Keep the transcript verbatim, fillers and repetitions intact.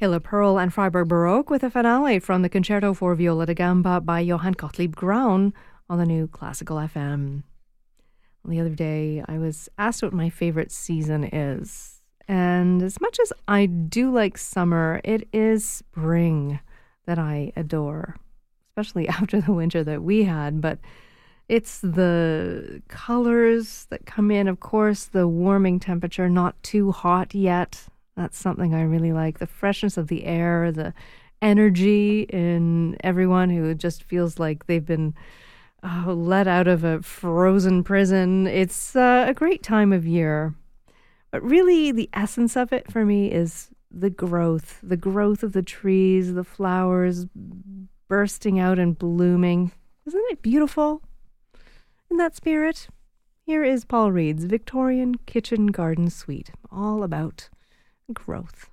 Hilla Pearl and Freiburg Baroque with a finale from the Concerto for Viola da Gamba by Johann Gottlieb Graun on the new Classical F M. The other day, I was asked what my favorite season is. And as much as I do like summer, it is spring that I adore, especially after the winter that we had. But it's the colors that come in, of course, the warming temperature, not too hot yet. That's something I really like. The freshness of the air, the energy in everyone who just feels like they've been uh, let out of a frozen prison. It's uh, a great time of year. But really, the essence of it for me is the growth, the growth of the trees, the flowers bursting out and blooming. Isn't it beautiful? In that spirit, here is Paul Reed's Victorian Kitchen Garden Suite, all about growth.